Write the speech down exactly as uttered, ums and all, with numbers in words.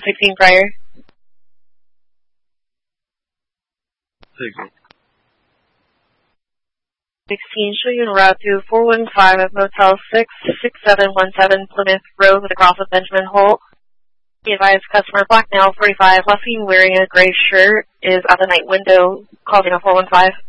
sixteen prior. sixteen. sixteen, show you en route to four one five at Motel six, six seven one seven Plymouth Road with a cross of Benjamin Holt. The advised customer, black male, forty-five, last seen wearing a gray shirt, is out the night window, calling a four one five.